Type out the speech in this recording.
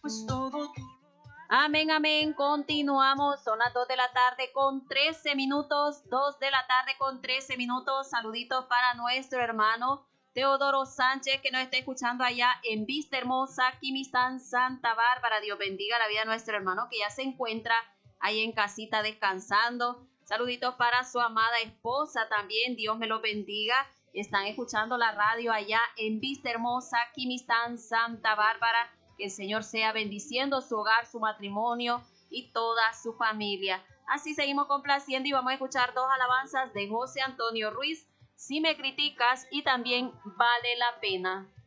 Amén, amén. Continuamos. Son las 2 de la tarde con 13 minutos. 2 de la tarde con 13 minutos. Saluditos para nuestro hermano Teodoro Sánchez, que nos está escuchando allá en Vista Hermosa, Quimistán, Santa Bárbara. Dios bendiga la vida de nuestro hermano que ya se encuentra ahí en casita descansando. Saluditos para su amada esposa también. Dios me lo bendiga. Están escuchando la radio allá en Vista Hermosa, Quimistán, Santa Bárbara. Que el Señor sea bendiciendo su hogar, su matrimonio y toda su familia. Así seguimos complaciendo y vamos a escuchar 2 alabanzas de José Antonio Ruiz, Si me criticas, y también Vale la pena.